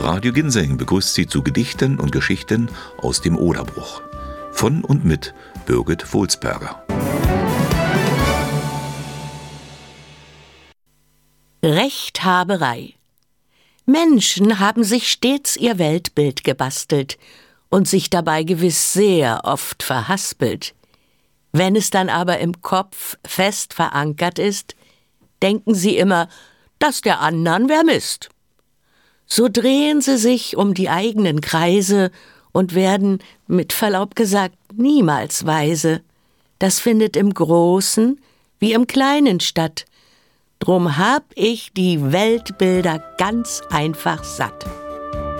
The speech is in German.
Radio Ginseng begrüßt Sie zu Gedichten und Geschichten aus dem Oderbruch. Von und mit Birgit Wulsberger. Rechthaberei. Menschen haben sich stets ihr Weltbild gebastelt und sich dabei gewiss sehr oft verhaspelt. Wenn es dann aber im Kopf fest verankert ist, denken sie immer, dass der andern wer misst. So drehen sie sich um die eigenen Kreise und werden, mit Verlaub gesagt, niemals weise. Das findet im Großen wie im Kleinen statt. Drum hab ich die Weltbilder ganz einfach satt.